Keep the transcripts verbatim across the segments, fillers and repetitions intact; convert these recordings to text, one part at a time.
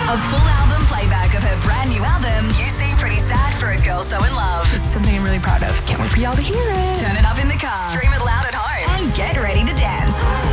A full album playback of her brand new album, You Seem Pretty Sad for a Girl So In Love. It's something I'm really proud of. Can't wait for y'all to hear it. Turn it up in the car, stream it loud at home, and get ready to dance.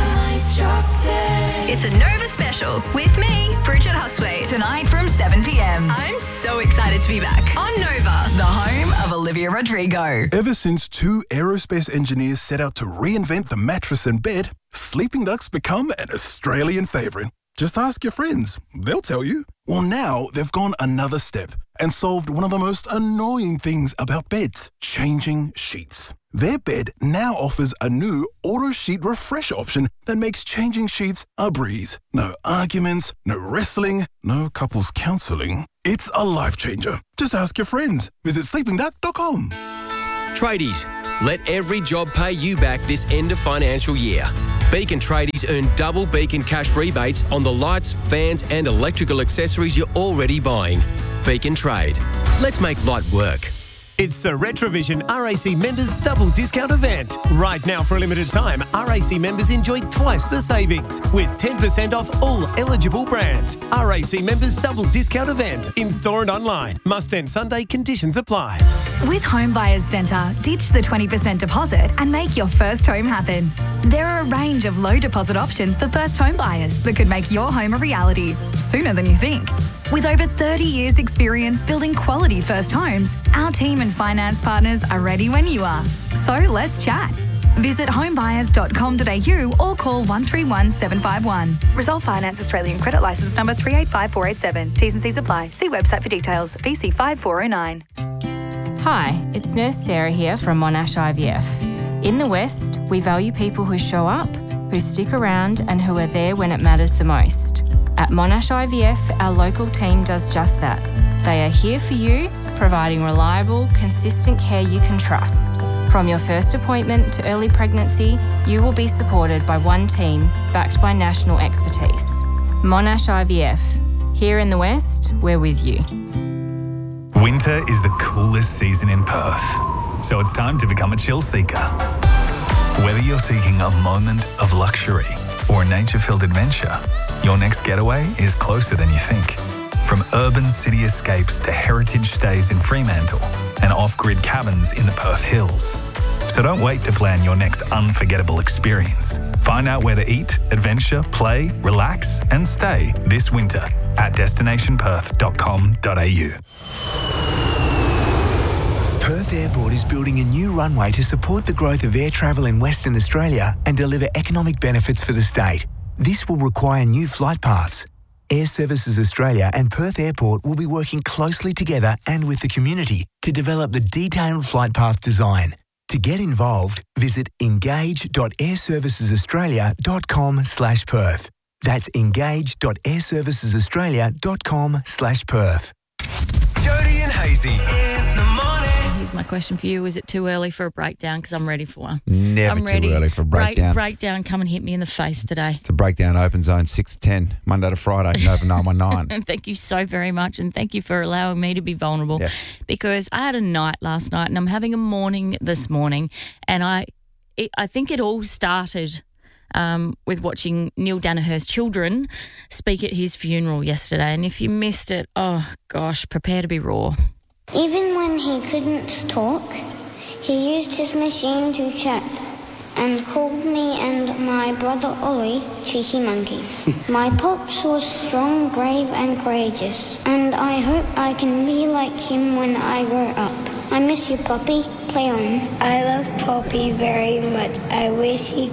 It's a Nova special with me, Bridget Hosway. Tonight from seven p.m. I'm so excited to be back on Nova, the home of Olivia Rodrigo. Ever since two aerospace engineers set out to reinvent the mattress and bed, sleeping ducks become an Australian favourite. Just ask your friends. They'll tell you. Well, now they've gone another step and solved one of the most annoying things about beds, changing sheets. Their bed now offers a new auto sheet refresh option that makes changing sheets a breeze. No arguments, no wrestling, no couples counselling. It's a life changer. Just ask your friends. Visit sleeping duck dot com. Tradies, let every job pay you back this end of financial year. Beacon Tradies earn double Beacon cash rebates on the lights, fans and electrical accessories you're already buying. Beacon Trade. Let's make light work. It's the Retrovision R A C members double discount event. Right now for a limited time, R A C members enjoy twice the savings with ten percent off all eligible brands. R A C members double discount event in store and online. Must end Sunday, conditions apply. With Home Buyers Centre, ditch the twenty percent deposit and make your first home happen. There are a range of low deposit options for first home buyers that could make your home a reality sooner than you think. With over thirty years experience building quality first homes, our team and finance partners are ready when you are. So let's chat. Visit homebuyers dot com dot a u or call one three one seven five one. Resolve Finance Australian Credit Licence number three eight five four eight seven. T's and C's apply. See website for details. V C five four oh nine. Hi, it's Nurse Sarah here from Monash I V F. In the West, we value people who show up, who stick around and who are there when it matters the most. At Monash I V F, our local team does just that. They are here for you, providing reliable, consistent care you can trust. From your first appointment to early pregnancy, you will be supported by one team backed by national expertise. Monash I V F. Here in the West, we're with you. Winter is the coolest season in Perth, so it's time to become a chill seeker. Whether you're seeking a moment of luxury or a nature-filled adventure, your next getaway is closer than you think. From urban city escapes to heritage stays in Fremantle and off-grid cabins in the Perth Hills. So don't wait to plan your next unforgettable experience. Find out where to eat, adventure, play, relax and stay this winter at destination perth dot com dot a u. Perth Airport is building a new runway to support the growth of air travel in Western Australia and deliver economic benefits for the state. This will require new flight paths. Air Services Australia and Perth Airport will be working closely together and with the community to develop the detailed flight path design. To get involved, visit engage dot air services australia dot com slash Perth. That's engage dot air services australia dot com slash Perth. Jody and Hazy in the morning. Here's my question for you. Is it too early for a breakdown? Because I'm ready for one. Never I'm too ready. early for a Break, breakdown. breakdown, come and hit me in the face today. It's a breakdown open zone six to ten, Monday to Friday, Nova nine one nine. And thank you so very much, and thank you for allowing me to be vulnerable. Yeah. Because I had a night last night, and I'm having a morning this morning, and I, it, I think it all started um, with watching Neil Danaher's children speak at his funeral yesterday. And if you missed it, oh gosh, prepare to be raw. Even when he couldn't talk, he used his machine to chat and called me and my brother Ollie cheeky monkeys. My pops was strong, brave and courageous, and I hope I can be like him when I grow up. I miss you, Poppy. Play on. I love Poppy very much. I wish he